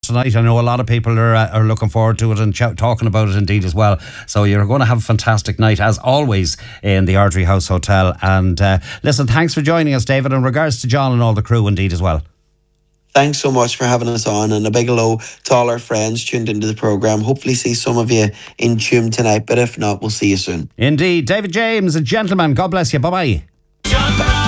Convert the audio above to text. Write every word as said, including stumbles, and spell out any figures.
tonight. I know a lot of people are uh, are looking forward to it and ch- talking about it indeed as well. So you're going to have a fantastic night as always in the Ardrey House Hotel. And uh, listen, thanks for joining us, David. In regards to John and all the crew indeed as well. Thanks so much for having us on, and a big hello to all our friends tuned into the programme. Hopefully see some of you in tune tonight, but if not, we'll see you soon. Indeed. David James, a gentleman. God bless you. Bye-bye.